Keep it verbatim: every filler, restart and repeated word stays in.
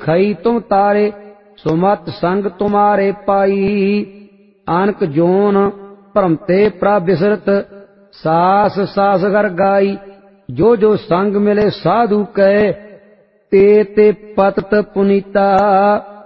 खई तुम तारे, सुमत संग तुम्हारे पाई। आनक जोन भ्रमते प्रभ बिसरत, सास सास घर गाई। जो जो संग मिले साधु कहे, ते ते पतत पुनीता।